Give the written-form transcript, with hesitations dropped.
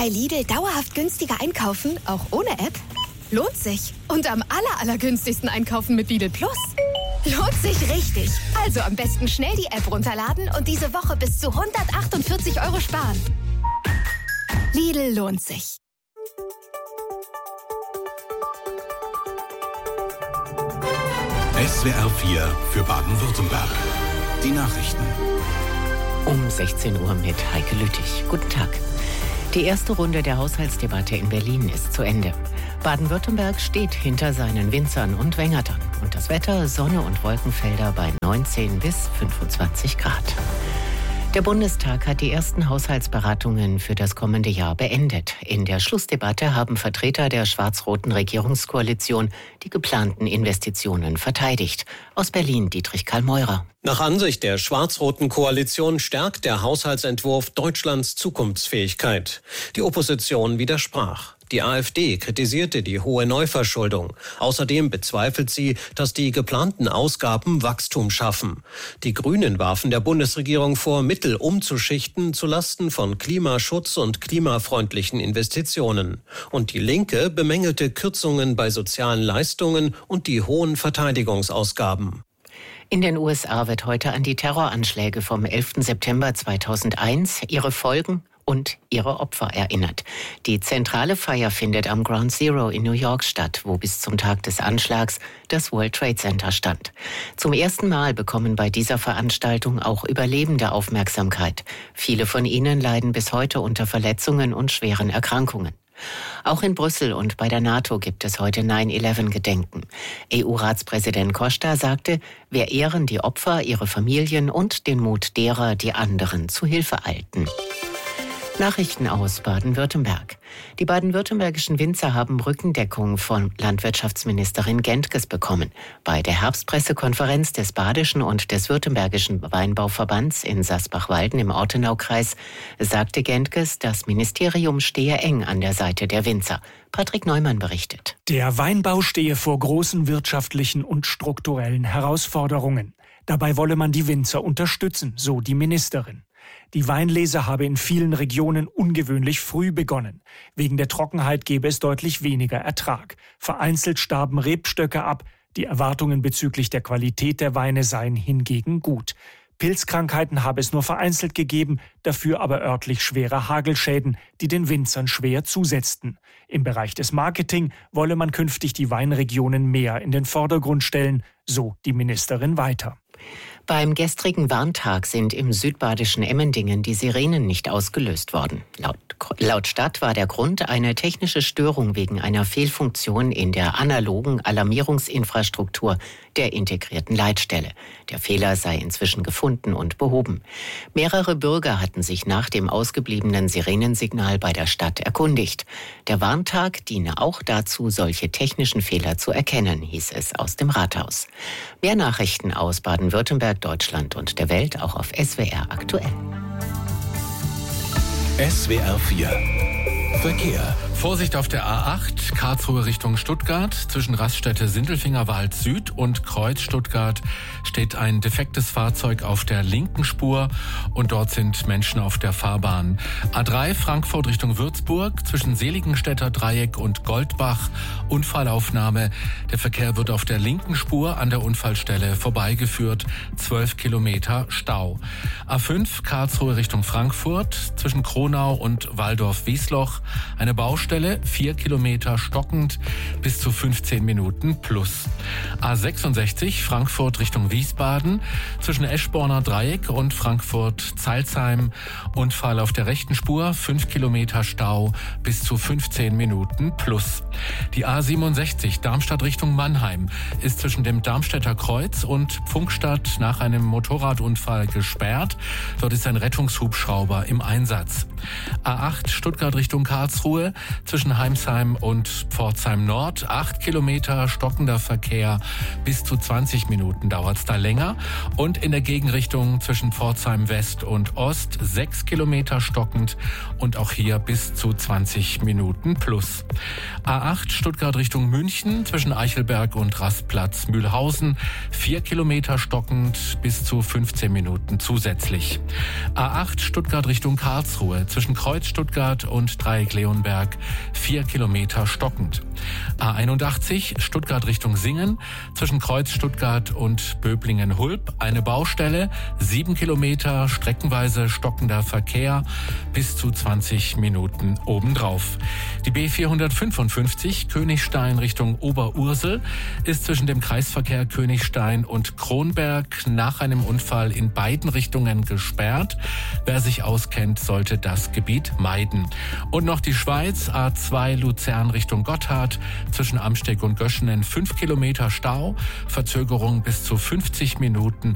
Bei Lidl dauerhaft günstiger einkaufen, auch ohne App? Lohnt sich. Und am allergünstigsten einkaufen mit Lidl Plus. Lohnt sich richtig. Also am besten schnell die App runterladen und diese Woche bis zu 148 € sparen. Lidl lohnt sich. SWR 4 für Baden-Württemberg. Die Nachrichten. Um 16 Uhr mit Heike Lüttich. Guten Tag. Die erste Runde der Haushaltsdebatte in Berlin ist zu Ende. Baden-Württemberg steht hinter seinen Winzern und Wengertern. Und das Wetter, Sonne und Wolkenfelder bei 19 bis 25 Grad. Der Bundestag hat die ersten Haushaltsberatungen für das kommende Jahr beendet. In der Schlussdebatte haben Vertreter der schwarz-roten Regierungskoalition die geplanten Investitionen verteidigt. Aus Berlin Dietrich Karl Meurer. Nach Ansicht der schwarz-roten Koalition stärkt der Haushaltsentwurf Deutschlands Zukunftsfähigkeit. Die Opposition widersprach. Die AfD kritisierte die hohe Neuverschuldung. Außerdem bezweifelt sie, dass die geplanten Ausgaben Wachstum schaffen. Die Grünen warfen der Bundesregierung vor, Mittel umzuschichten zulasten von Klimaschutz und klimafreundlichen Investitionen. Und die Linke bemängelte Kürzungen bei sozialen Leistungen und die hohen Verteidigungsausgaben. In den USA wird heute an die Terroranschläge vom 11. September 2001, ihre Folgen und ihre Opfer erinnert. Die zentrale Feier findet am Ground Zero in New York statt, wo bis zum Tag des Anschlags das World Trade Center stand. Zum ersten Mal bekommen bei dieser Veranstaltung auch Überlebende Aufmerksamkeit. Viele von ihnen leiden bis heute unter Verletzungen und schweren Erkrankungen. Auch in Brüssel und bei der NATO gibt es heute 9/11-Gedenken. EU-Ratspräsident Costa sagte, wir ehren die Opfer, ihre Familien und den Mut derer, die anderen zu Hilfe eilten. Nachrichten aus Baden-Württemberg. Die baden-württembergischen Winzer haben Rückendeckung von Landwirtschaftsministerin Gentges bekommen. Bei der Herbstpressekonferenz des Badischen und des Württembergischen Weinbauverbands in Sasbach-Walden im Ortenaukreis sagte Gentges, das Ministerium stehe eng an der Seite der Winzer. Patrick Neumann berichtet. Der Weinbau stehe vor großen wirtschaftlichen und strukturellen Herausforderungen. Dabei wolle man die Winzer unterstützen, so die Ministerin. Die Weinlese habe in vielen Regionen ungewöhnlich früh begonnen. Wegen der Trockenheit gebe es deutlich weniger Ertrag. Vereinzelt starben Rebstöcke ab. Die Erwartungen bezüglich der Qualität der Weine seien hingegen gut. Pilzkrankheiten habe es nur vereinzelt gegeben, dafür aber örtlich schwere Hagelschäden, die den Winzern schwer zusetzten. Im Bereich des Marketing wolle man künftig die Weinregionen mehr in den Vordergrund stellen, so die Ministerin weiter. Beim gestrigen Warntag sind im südbadischen Emmendingen die Sirenen nicht ausgelöst worden. Laut Stadt war der Grund eine technische Störung wegen einer Fehlfunktion in der analogen Alarmierungsinfrastruktur der integrierten Leitstelle. Der Fehler sei inzwischen gefunden und behoben. Mehrere Bürger hatten sich nach dem ausgebliebenen Sirenensignal bei der Stadt erkundigt. Der Warntag diene auch dazu, solche technischen Fehler zu erkennen, hieß es aus dem Rathaus. Mehr Nachrichten aus Baden-Württemberg, Deutschland und der Welt auch auf SWR aktuell. SWR 4 Verkehr. Vorsicht auf der A8, Karlsruhe Richtung Stuttgart. Zwischen Raststätte Sindelfingerwald Süd und Kreuz Stuttgart steht ein defektes Fahrzeug auf der linken Spur und dort sind Menschen auf der Fahrbahn. A3 Frankfurt Richtung Würzburg, zwischen Seligenstädter Dreieck und Goldbach. Unfallaufnahme. Der Verkehr wird auf der linken Spur an der Unfallstelle vorbeigeführt. 12 Kilometer Stau. A5 Karlsruhe Richtung Frankfurt, zwischen Kronau und Waldorf-Wiesloch. Eine Baustelle, 4 Kilometer stockend, bis zu 15 Minuten plus. A66 Frankfurt Richtung Wiesbaden, zwischen Eschborner Dreieck und Frankfurt-Zeilsheim. Unfall auf der rechten Spur, 5 Kilometer Stau, bis zu 15 Minuten plus. Die A67 Darmstadt Richtung Mannheim ist zwischen dem Darmstädter Kreuz und Pfunkstadt nach einem Motorradunfall gesperrt. Dort ist ein Rettungshubschrauber im Einsatz. A8 Stuttgart Richtung Karlsruhe, zwischen Heimsheim und Pforzheim Nord. 8 Kilometer stockender Verkehr, bis zu 20 Minuten dauert es da länger. Und in der Gegenrichtung zwischen Pforzheim West und Ost 6 Kilometer stockend und auch hier bis zu 20 Minuten plus. A8 Stuttgart Richtung München, zwischen Eichelberg und Rastplatz Mühlhausen 4 Kilometer stockend, bis zu 15 Minuten zusätzlich. A8 Stuttgart Richtung Karlsruhe, zwischen Kreuz Stuttgart und Dreieck-Leonberg 4 Kilometer stockend. A81 Stuttgart Richtung Singen zwischen Kreuz Stuttgart und Böblingen-Hulb eine Baustelle, 7 Kilometer, streckenweise stockender Verkehr, bis zu 20 Minuten obendrauf. Die B455 Königstein Richtung Oberursel ist zwischen dem Kreisverkehr Königstein und Kronberg nach einem Unfall in beiden Richtungen gesperrt. Wer sich auskennt, sollte das Gebiet meiden. Und noch die Schweiz, A2 Luzern Richtung Gotthard, zwischen Amsteg und Göschenen 5 Kilometer Stau, Verzögerung bis zu 50 Minuten